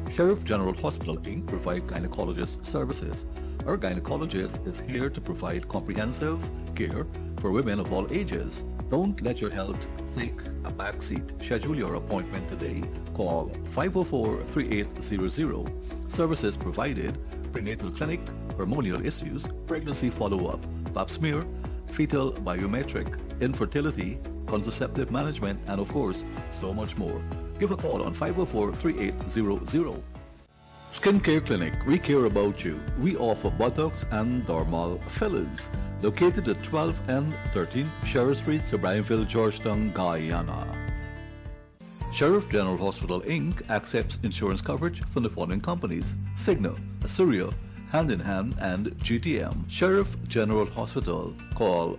Sheriff General Hospital Inc. provide gynecologist services. Our gynecologist is here to provide comprehensive care for women of all ages. Don't let your health take a backseat. Schedule your appointment today. Call 504-3800. Services provided: prenatal clinic, hormonal issues, pregnancy follow-up, pap smear, fetal biometric, infertility, contraceptive management, and of course, so much more. Give a call on 504-3800. Skincare Clinic, we care about you. We offer Botox and dermal fillers. Located at 12 and 13 Sherrill Street, Sobrianville, Georgetown, Guyana. Sheriff General Hospital Inc. accepts insurance coverage from the following companies: Cigna, Assyria, Hand in Hand, and GTM. Sheriff General Hospital. Call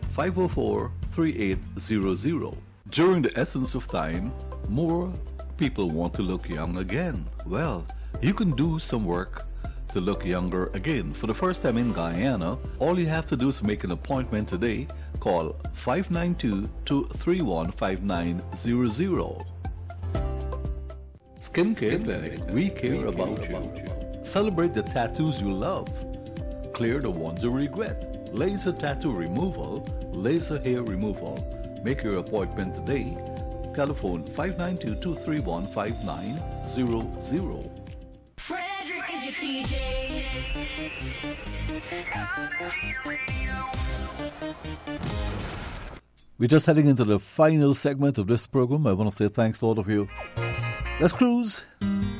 504-3800. During the essence of time, more people want to look young again. Well, you can do some work to look younger again. For the first time in Guyana, all you have to do is make an appointment today. Call 592-231-5900. Skincare Clinic, we care about you. Celebrate the tattoos you love. Clear the ones you regret. Laser tattoo removal, laser hair removal. Make your appointment today. Telephone 592-231-5900. Frederick is your TJ. We're just heading into the final segment of this program. I want to say thanks to all of you. Let's cruise.